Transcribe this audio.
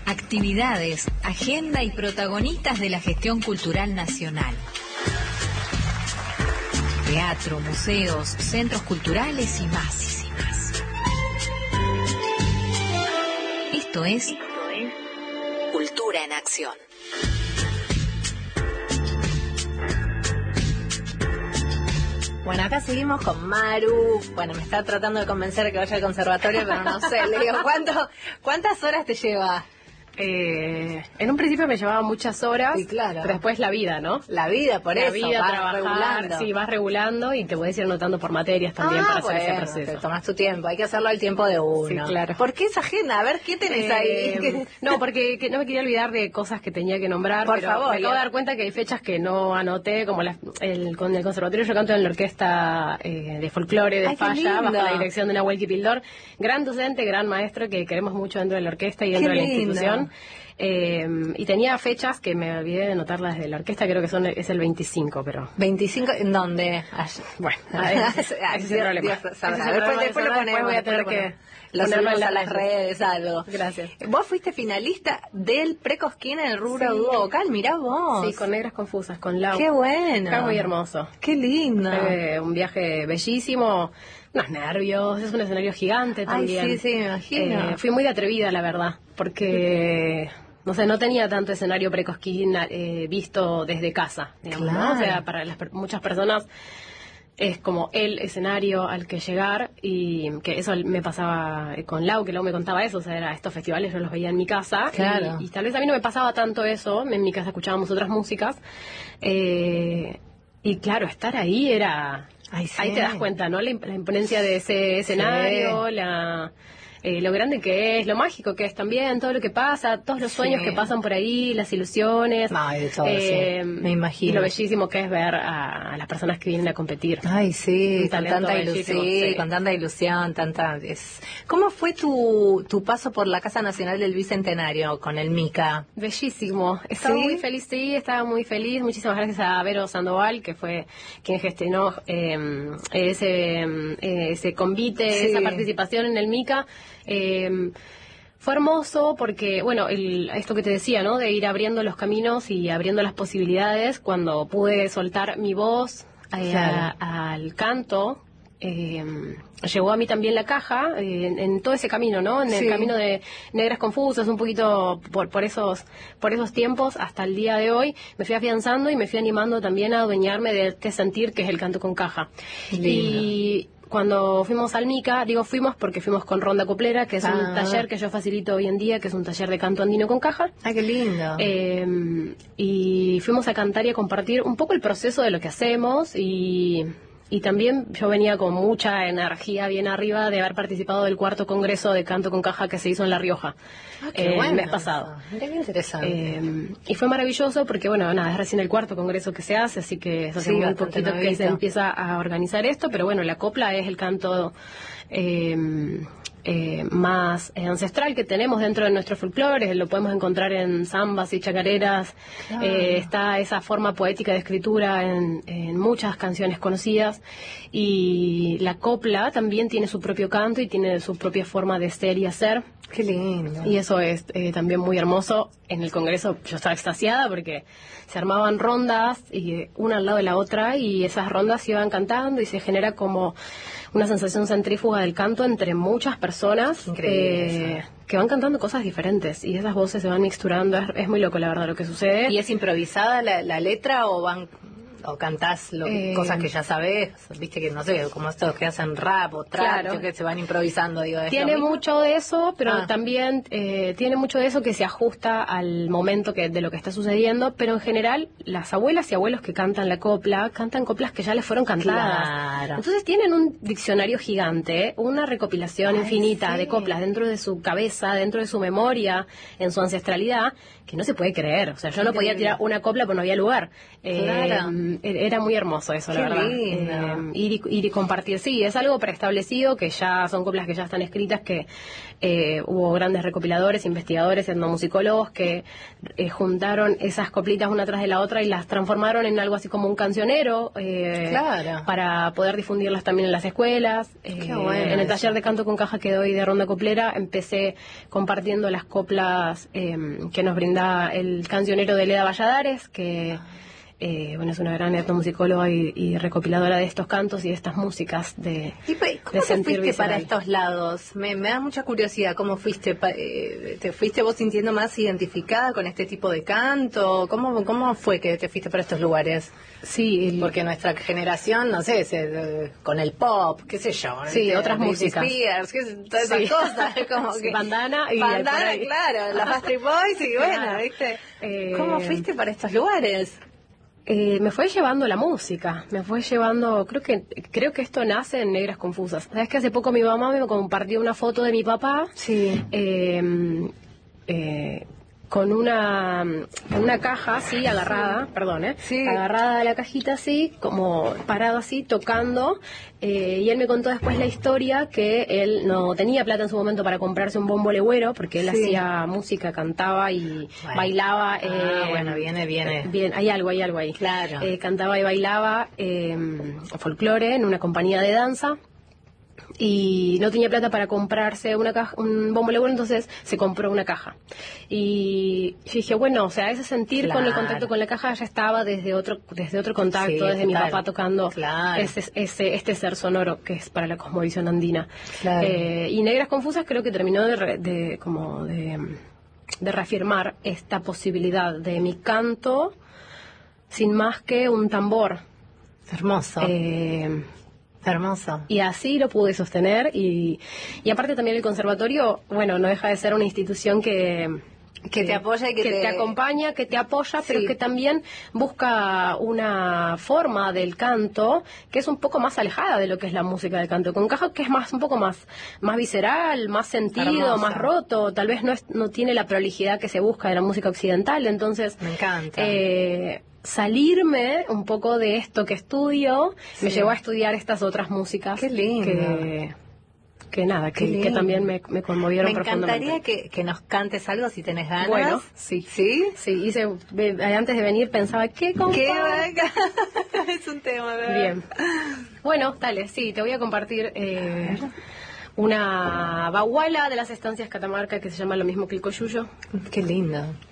actividades, agenda y protagonistas de la gestión cultural nacional. Teatro, museos, centros culturales y más. Esto es Cultura en Acción. Bueno, acá seguimos con Maru. Bueno, me está tratando de convencer de que vaya al conservatorio, pero no sé. Le digo, ¿cuántas horas te lleva? En un principio me llevaba muchas horas, sí, claro. Pero después la vida, ¿no? La vida, por la eso, vida, vas trabajar, regulando. Sí, vas regulando y te puedes ir anotando por materias también para hacer ese proceso. Te tomas tu tiempo, hay que hacerlo al tiempo de uno. Sí, claro. ¿Por qué esa agenda? A ver, ¿qué tenés ahí? No, porque no me quería olvidar de cosas que tenía que nombrar, por pero favor, me acabo de dar cuenta que hay fechas que no anoté, como con el conservatorio yo canto en la orquesta de folclore de Falla, bajo la dirección de Nahuel Kipildor, gran docente, gran maestro que queremos mucho dentro de la orquesta y dentro de la institución. Y tenía fechas que me olvidé de anotarlas desde la orquesta, creo que es el 25, pero... ¿25? ¿En dónde? Bueno, ese es el problema. Después lo ponemos, voy a tener que lo subimos a las redes, algo. Gracias. Vos fuiste finalista del Precosquín en el rubro dúo vocal, mirá vos. Sí, con Negras Confusas, con Lau. Qué bueno. Fue muy hermoso. Qué lindo. Un viaje bellísimo. Unos nervios, es un escenario gigante también. Ay, sí, me imagino. Fui muy atrevida, la verdad, porque... No sé, no tenía tanto escenario Precosquín visto desde casa, digamos, claro. ¿no? O sea, para muchas personas es como el escenario al que llegar, y que eso me pasaba con Lau, que Lau me contaba eso, o sea, estos festivales yo los veía en mi casa, claro. y tal vez a mí no me pasaba tanto eso, en mi casa escuchábamos otras músicas, y claro, estar ahí era... Ay, sí. Ahí te das cuenta, ¿no? La imponencia de ese escenario, sí. Lo grande que es, lo mágico que es también, todo lo que pasa, todos los sueños que pasan por ahí, las ilusiones. Ay, de todo, sí. Me imagino. Y lo bellísimo que es ver a las personas que vienen a competir. Ay, sí, con tanta ilusión, sí, con tanta ilusión, ¿Cómo fue tu paso por la Casa Nacional del Bicentenario con el MICA? Bellísimo. Estaba muy feliz, sí, estaba muy feliz. Muchísimas gracias a Vero Sandoval, que fue quien gestionó ese convite, esa participación en el MICA. Fue hermoso porque, bueno, esto que te decía, ¿no? De ir abriendo los caminos y abriendo las posibilidades, cuando pude soltar mi voz al canto, llegó a mí también la caja, en todo ese camino, ¿no? En el camino de Negras Confusas, un poquito por esos tiempos hasta el día de hoy, me fui afianzando y me fui animando también a adueñarme de este sentir que es el canto con caja. Lindo. Y cuando fuimos al MICA, fuimos porque fuimos con Ronda Coplera, que es un taller que yo facilito hoy en día, que es un taller de canto andino con caja. ¡Ay, qué lindo! Y fuimos a cantar y a compartir un poco el proceso de lo que hacemos, y también yo venía con mucha energía bien arriba de haber participado del 4º Congreso de Canto con Caja que se hizo en La Rioja el mes pasado. Qué interesante. Y fue maravilloso porque, bueno, nada, es recién el 4º Congreso que se hace, así que eso hace muy poquito que se empieza a organizar esto, pero bueno, la copla es el canto más ancestral que tenemos dentro de nuestro folclore, lo podemos encontrar en zambas y chacareras, está esa forma poética de escritura en muchas canciones conocidas, y la copla también tiene su propio canto y tiene su propia forma de ser y hacer. Qué lindo. Y eso es también muy hermoso. En el Congreso yo estaba extasiada porque se armaban rondas y una al lado de la otra, y esas rondas se iban cantando y se genera como una sensación centrífuga del canto entre muchas personas que van cantando cosas diferentes, y esas voces se van mixturando. Es muy loco, la verdad, lo que sucede. ¿Y es improvisada la letra o cantás cosas que ya sabés? Viste que, no sé, como estos que hacen rap o trap, que se van improvisando, digo. Tiene mucho de eso, pero también tiene mucho de eso que se ajusta al momento de lo que está sucediendo, pero en general las abuelas y abuelos que cantan la copla, cantan coplas que ya les fueron cantadas. Claro. Entonces tienen un diccionario gigante, una recopilación infinita de coplas dentro de su cabeza, dentro de su memoria, en su ancestralidad, que no se puede creer. O sea, yo no podía tirar una copla porque no había lugar. era muy hermoso eso, la verdad. Ir y compartir. Sí, es algo preestablecido, que ya son coplas que ya están escritas, que hubo grandes recopiladores, investigadores, etnomusicólogos que juntaron esas coplitas una tras de la otra y las transformaron en algo así como un cancionero, para poder difundirlas también en las escuelas. En el taller de canto con caja que doy de Ronda Coplera empecé compartiendo las coplas que nos brinda el cancionero de Leda Valladares, que bueno, es una gran etnomusicóloga y recopiladora de estos cantos y de estas músicas de ¿Cómo te fuiste para estos lados? Me da mucha curiosidad, ¿cómo fuiste? ¿Te fuiste vos sintiendo más identificada con este tipo de canto? ¿Cómo fue que te fuiste para estos lugares? Sí, porque nuestra generación, no sé, con el pop, qué sé yo. Sí, otras músicas. Spears, todas esas cosas. Como que, bandana, claro, los Backstreet Boys y bueno, ¿viste? ¿Cómo fuiste para estos lugares? Me fue llevando la música, me fue llevando, creo que esto nace en Negras Confusas. Sabes que hace poco mi mamá me compartió una foto de mi papá, con una caja así agarrada, agarrada a la cajita así, como parado así, tocando, y él me contó después la historia que él no tenía plata en su momento para comprarse un bombo legüero, porque él hacía música, cantaba y bailaba. Bien, hay algo ahí. Claro. Cantaba y bailaba folclore en una compañía de danza. Y no tenía plata para comprarse un bombo legüero, entonces se compró una caja. Y yo dije, bueno, o sea, ese sentir con el contacto con la caja ya estaba desde otro contacto, desde mi papá tocando este ser sonoro que es para la cosmovisión andina. Y Negras Confusas creo que terminó de reafirmar esta posibilidad de mi canto sin más que un tambor. Hermoso. Hermoso. Y así lo pude sostener y aparte también el conservatorio, bueno, no deja de ser una institución que te apoya y que te acompaña, que te apoya, pero que también busca una forma del canto que es un poco más alejada de lo que es la música del canto con caja, que es un poco más visceral, más sentido, más roto, tal vez no tiene la prolijidad que se busca de la música occidental, entonces me encanta. Salirme un poco de esto que estudio me llevó a estudiar estas otras músicas. Qué lindo. Que también me conmovieron profundamente. Me encantaría que nos cantes algo si tenés ganas. Bueno, sí. ¿Sí? Sí, antes de venir pensaba, ¿qué es un tema, ¿verdad? Bien. Bueno, dale, sí, te voy a compartir una baguala de las estancias Catamarca que se llama lo mismo que el coyuyo. Qué lindo.